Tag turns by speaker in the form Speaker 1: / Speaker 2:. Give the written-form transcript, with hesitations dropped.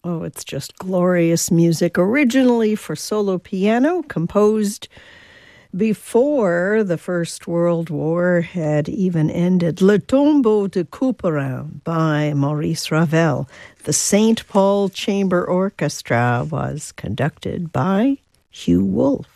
Speaker 1: Oh, it's just glorious music, originally for solo piano, composed before the First World War had even ended. Le Tombeau de Couperin by Maurice Ravel. The St. Paul Chamber Orchestra was conducted by Hugh Wolf.